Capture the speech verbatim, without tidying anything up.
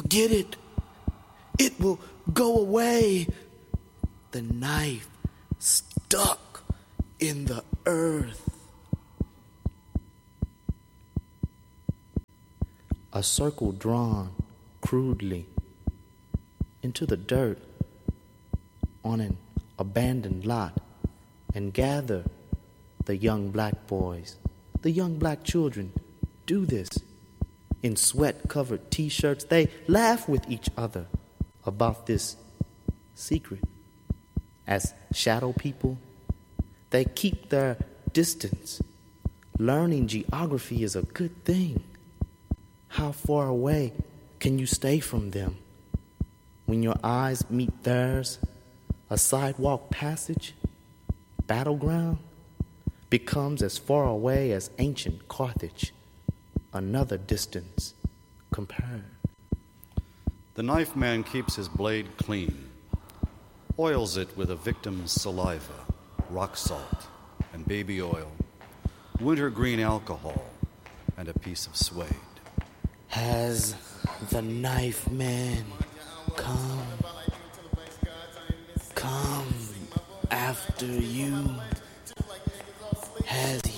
Get it. It will go away. The knife stuck in the earth. A circle drawn crudely into the dirt on an abandoned lot, and gather the young black boys, the young black children do this. In sweat-covered t-shirts, they laugh with each other about this secret. As shadow people, they keep their distance. Learning geography is a good thing. How far away can you stay from them? When your eyes meet theirs, a sidewalk passage, battleground, becomes as far away as ancient Carthage, another distance compared. The knife man keeps his blade clean, oils it with a victim's saliva, rock salt, and baby oil, wintergreen alcohol, and a piece of suede. Has the knife man come, come after you? Has